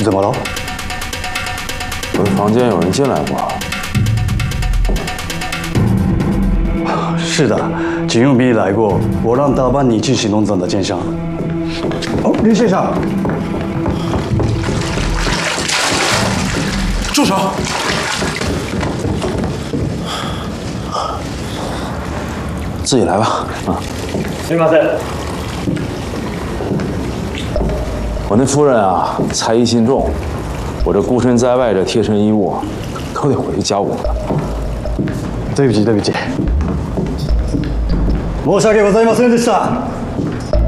怎么了？ 我的房间有人进来过。 是的，警用兵来过，我让他帮你去行动证的件上。哦，林先生， 住手！ 自己来吧，啊。 すみません。 我那夫人啊，才艺心重，我这孤身在外这贴身衣物，都得回去教我了。 对不起，对不起。申し訳ございませんでした。